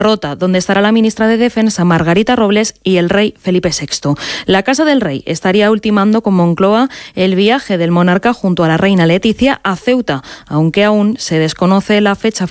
Rota, donde estará la ministra de Defensa Margarita Robles y el rey Felipe VI. La Casa del Rey estaría ultimando con Moncloa el viaje del monarca junto a la reina Leticia a Ceuta, aunque aún se desconoce la fecha